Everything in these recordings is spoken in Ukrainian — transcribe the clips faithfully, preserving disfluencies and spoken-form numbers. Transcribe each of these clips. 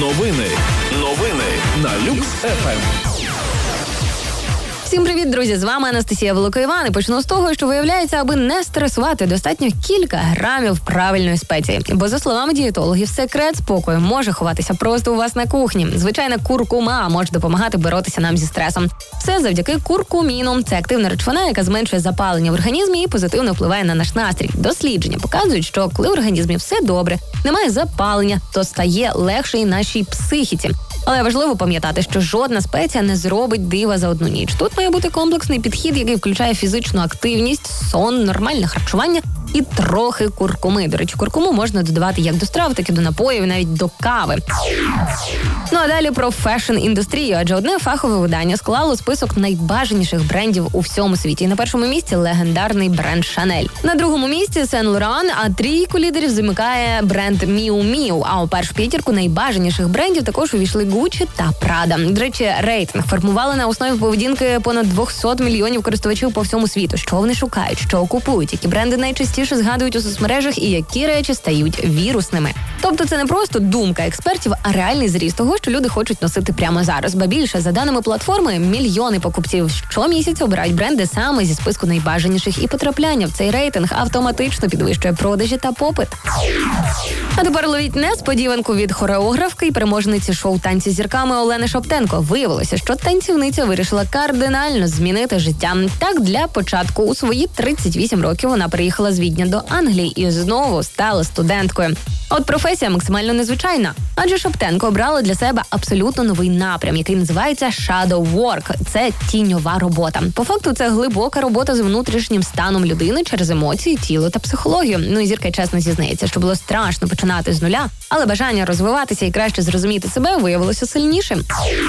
Новини. Новини на Люкс еф ем. Всім привіт, друзі! З вами Анастасія Великоїван. І почну з того, що виявляється, аби не стресувати, достатньо кілька грамів правильної спеції. Бо, за словами дієтологів, секрет спокою може ховатися просто у вас на кухні. Звичайна куркума може допомагати боротися нам зі стресом. Все завдяки куркуміну. Це активна речовина, яка зменшує запалення в організмі і позитивно впливає на наш настрій. Дослідження показують, що коли в організмі все добре, немає запалення, то стає легше і нашій психіці. Але важливо пам'ятати, що жодна спеція не зробить дива за одну ніч. Тут має бути комплексний підхід, який включає фізичну активність, сон, нормальне харчування і трохи куркуми. До речі, куркуму можна додавати як до страв, так і до напоїв, і навіть до кави. Ну а далі про фешн-індустрію, адже одне фахове видання склало список найбажаніших брендів у всьому світі. І на першому місці легендарний бренд Chanel. На другому місці Saint Laurent, а трійку лідерів замикає бренд Miu Miu. А у першу п'ятірку найбажаніших брендів також увійшли Gucci та Prada. До речі, рейтинг формували на основі поведінки понад двісті мільйонів користувачів по всьому світу. Що вони шукають, що купують, які бренди найчастіше згадують у соцмережах і які речі стають вірусними. Тобто це не просто думка експертів, а реальний зріст того, що люди хочуть носити прямо зараз. Ба більше, за даними платформи, мільйони покупців щомісяця обирають бренди саме зі списку найбажаніших, і потрапляння в цей рейтинг автоматично підвищує продажі та попит. А тепер ловіть несподіванку від хореографки і переможниці шоу «Танці з зірками» Олени Шоптенко. Виявилося, що танцівниця вирішила кардинально змінити життя. Так, для початку у свої тридцять вісім років вона переїхала з Відня до Англії і знову стала студенткою. От професія максимально незвичайна, адже Шоптенко обрала для себе абсолютно новий напрям, який називається shadow work. Це тіньова робота. По факту це глибока робота з внутрішнім станом людини через емоції, тіло та психологію. Ну і зірка чесно зізнається, що було страшно починати з нуля, але бажання розвиватися і краще зрозуміти себе виявилося сильнішим.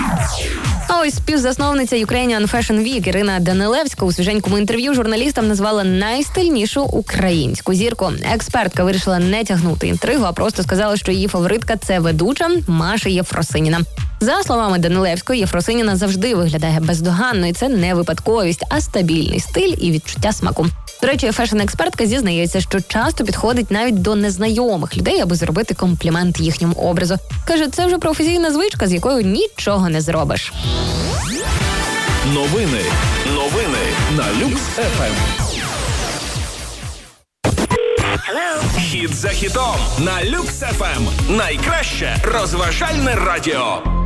А ось співзасновниця Ukrainian Fashion Week Ірина Данилевська у свіженькому інтерв'ю журналістам назвала найстильнішу українську зірку. Експертка вирішила не тягнути інтригу, а просто сказала, що її фаворитка – це ведуча Маша Єфросиніна. За словами Данилевської, Єфросиніна завжди виглядає бездоганно, і це не випадковість, а стабільний стиль і відчуття смаку. До речі, фешн-експертка зізнається, що часто підходить навіть до незнайомих людей, аби зробити комплімент їхньому образу. Каже, це вже професійна звичка, з якою нічого не зробиш. Новини. Новини на Люкс еф ем. Хіт за хітом на Люкс еф ем. Найкраще розважальне радіо.